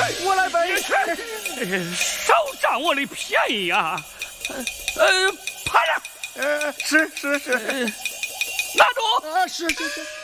我来背。 少占我的便宜啊！趴着。 是。 拿住。 是。